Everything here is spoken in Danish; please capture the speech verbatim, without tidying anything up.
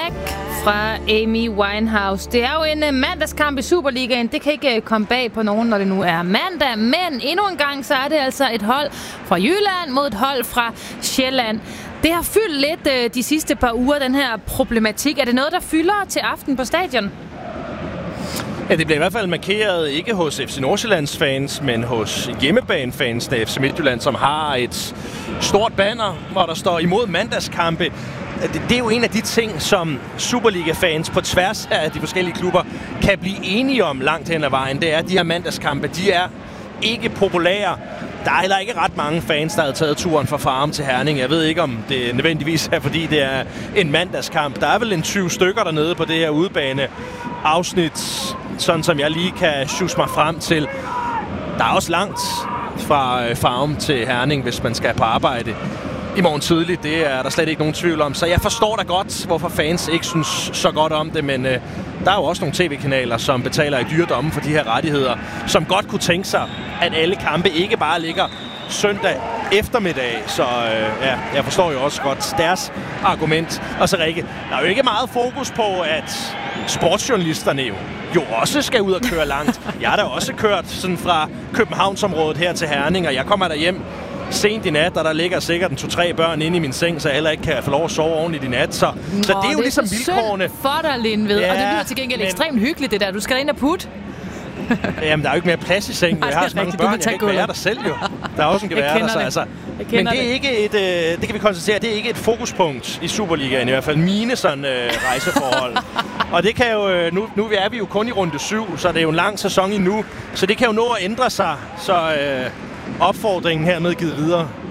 fra Amy Winehouse. Det er jo en uh, mandagskamp i Superligaen. Det kan ikke uh, komme bag på nogen, når det nu er mandag. Men endnu en gang, så er det altså et hold fra Jylland mod et hold fra Sjælland. Det har fyldt lidt uh, de sidste par uger, den her problematik. Er det noget, der fylder til aften på stadion? Ja, det bliver i hvert fald markeret ikke hos F C Nordsjællands fans, men hos hjemmebanefans af F C Midtjylland, som har et stort banner, hvor der står imod mandagskampe. Det, det er jo en af de ting, som Superliga-fans på tværs af de forskellige klubber kan blive enige om langt hen ad vejen. Det er, at de her mandagskampe, de er ikke populære. Der er heller ikke ret mange fans, der har taget turen fra Farum til Herning. Jeg ved ikke, om det nødvendigvis er, fordi det er en mandagskamp. Der er vel en tyve stykker dernede på det her udebane afsnit, sådan som jeg lige kan sjuse mig frem til. Der er også langt fra Farum til Herning, hvis man skal på arbejde i morgen tidligt. Det er der slet ikke nogen tvivl om. Så jeg forstår da godt, hvorfor fans ikke synes så godt om det, men øh, der er jo også nogle tv-kanaler, som betaler i dyre domme for de her rettigheder, som godt kunne tænke sig, at alle kampe ikke bare ligger søndag eftermiddag. Så øh, ja, jeg forstår jo også godt deres argument. Og så Rikke, der er jo ikke meget fokus på, at sportsjournalisterne jo, jo også skal ud og køre langt. Jeg har da også kørt sådan fra Københavnsområdet her til Herning, og jeg kommer der hjem sent i nat, og der ligger sikkert en to-tre børn inde i min seng, så jeg heller ikke kan få lov at sove ordentligt i nat. Så, Nå, så det er jo det ligesom er vilkårene. For dig, Lindved. Ja, og det lyder til gengæld men ekstremt hyggeligt, det der. Du skal ind og putte. Jamen, der er jo ikke mere plads i sengen. Jeg har så mange børn, jeg kan ikke være der selv jo. Der er også en gevær der, så altså. Men det er ikke et, øh, det kan vi konstatere, det er ikke et fokuspunkt i Superligaen, i hvert fald mine sådan øh, rejseforhold. Og det kan jo, øh, nu, nu er vi jo kun i runde syv, så det er jo en lang sæson endnu, så det kan jo nå at ændre sig, så øh, opfordringen hermed givet videre.